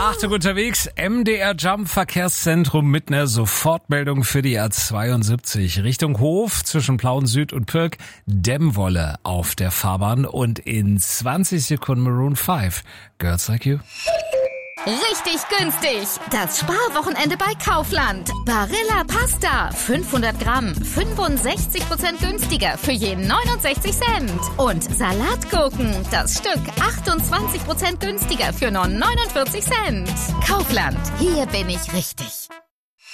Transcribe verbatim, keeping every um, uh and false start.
Achtung unterwegs, M D R Jump Verkehrszentrum mit einer Sofortmeldung für die A zweiundsiebzig. Richtung Hof zwischen Plauen Süd und Pirk, Dämmwolle auf der Fahrbahn und in zwanzig Sekunden Maroon fünf. Girls Like You. Richtig günstig. Das Sparwochenende bei Kaufland. Barilla Pasta. fünfhundert Gramm. fünfundsechzig Prozent günstiger für je neunundsechzig Cent. Und Salatgurken. Das Stück achtundzwanzig Prozent günstiger für nur neunundvierzig Cent. Kaufland. Hier bin ich richtig.